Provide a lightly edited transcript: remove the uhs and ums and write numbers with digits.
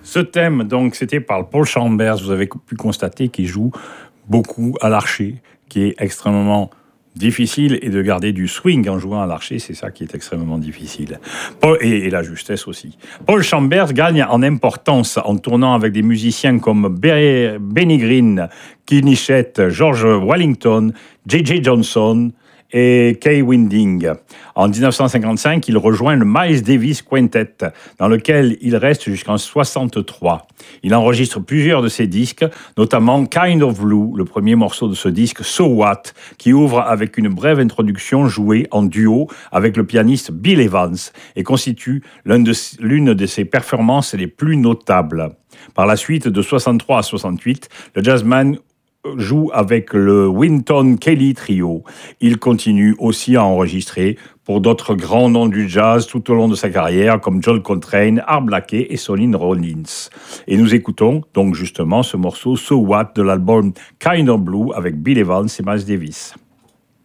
Ce thème, donc, c'était par Paul Chambers. Vous avez pu constater qu'il joue beaucoup à l'archer, qui est extrêmement difficile, et de garder du swing en jouant à l'archer, c'est ça qui est extrêmement difficile. Et la justesse aussi. Paul Chambers gagne en importance en tournant avec des musiciens comme Benny Green, Kenny Chett, George Wellington, J.J. Johnson et Kay Winding. En 1955, il rejoint le Miles Davis Quintet, dans lequel il reste jusqu'en 63. Il enregistre plusieurs de ses disques, notamment Kind of Blue, le premier morceau de ce disque, So What, qui ouvre avec une brève introduction jouée en duo avec le pianiste Bill Evans et constitue l'une de ses performances les plus notables. Par la suite, de 63 à 68, le jazzman joue avec le Wynton Kelly Trio. Il continue aussi à enregistrer pour d'autres grands noms du jazz tout au long de sa carrière, comme John Coltrane, Art Blakey et Sonny Rollins. Et nous écoutons donc justement ce morceau So What de l'album Kind of Blue avec Bill Evans et Miles Davis.